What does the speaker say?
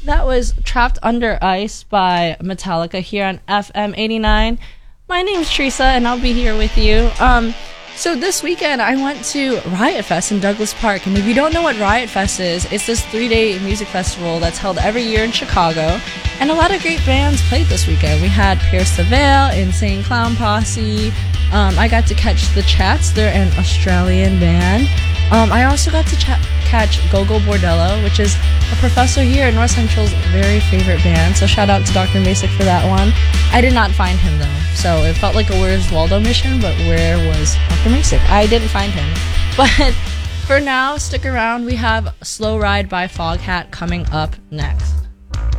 That was Trapped Under Ice by Metallica here on FM 89. My name's Teresa, and I'll be here with you. So this weekend, I went to Riot Fest in Douglas Park. And if you don't know what Riot Fest is, it's this 3-day music festival that's held every year in Chicago. And a lot of great bands played this weekend. We had Pierce the Veil, Insane Clown Posse. I got to catch The Chats. They're an Australian band. I also got to catch Gogo Bordello, which is a professor here in North Central's very favorite band. So shout out to Dr. Masick for that one. I did not find him though, so it felt like a Where's Waldo mission, but where was Dr. Masick? I didn't find him. But for now, stick around. We have Slow Ride by Foghat coming up next.